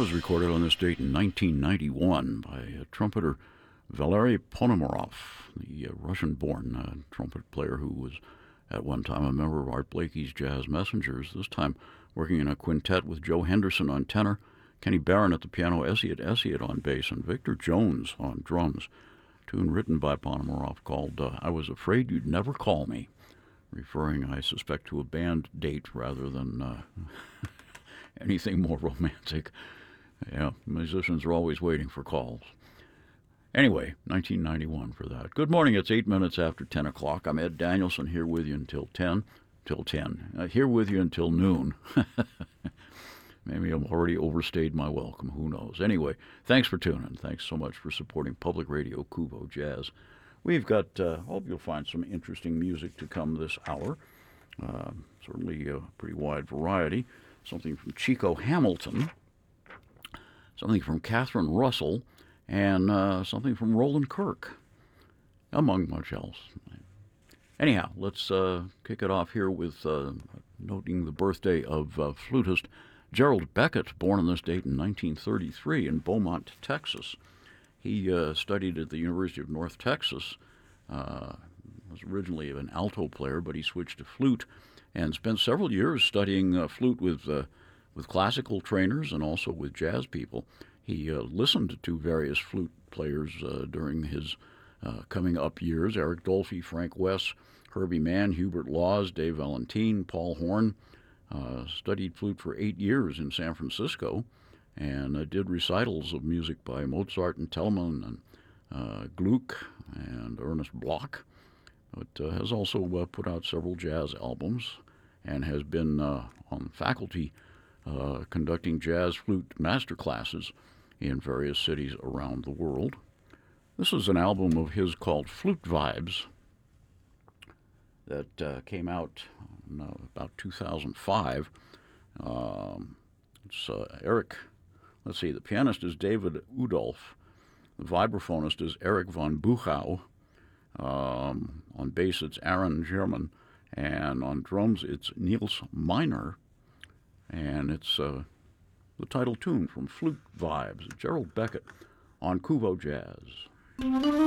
was recorded on this date in 1991 by trumpeter Valery Ponomarev, the Russian-born trumpet player who was at one time a member of Art Blakey's Jazz Messengers, this time working in a quintet with Joe Henderson on tenor, Kenny Barron at the piano, Essiet on bass, and Victor Jones on drums. A tune written by Ponomarev called I Was Afraid You'd Never Call Me, referring, I suspect, to a band date rather than anything more romantic. Yeah, musicians are always waiting for calls. Anyway, 1991 for that. Good morning. It's 8 minutes after 10 o'clock. I'm Ed Danielson, here with you until 10. Here with you until noon. Maybe I've already overstayed my welcome. Who knows? Anyway, thanks for tuning. Thanks so much for supporting Public Radio Kubo Jazz. We've got, hope you'll find some interesting music to come this hour. Certainly a pretty wide variety. Something from Chico Hamilton, something from Catherine Russell, and something from Roland Kirk, among much else. Anyhow, let's kick it off here with noting the birthday of flutist Gerald Beckett, born on this date in 1933 in Beaumont, Texas. He studied at the University of North Texas, was originally an alto player, but he switched to flute and spent several years studying flute with classical trainers and also with jazz people. He listened to various flute players during his coming up years: Eric Dolphy, Frank West, Herbie Mann, Hubert Laws, Dave Valentine, Paul Horn. Studied flute for 8 years in San Francisco and did recitals of music by Mozart and Telemann and Gluck and Ernest Bloch, but has also put out several jazz albums and has been on faculty conducting jazz flute master classes in various cities around the world. This is an album of his called Flute Vibes that came out in about 2005. It's Eric, let's see, the pianist is David Udolf, the vibraphonist is Eric von Buchau, on bass it's Aaron German, and on drums it's Niels Miner, and it's the title tune from Flute Vibes, Gerald Beckett on Kubo Jazz.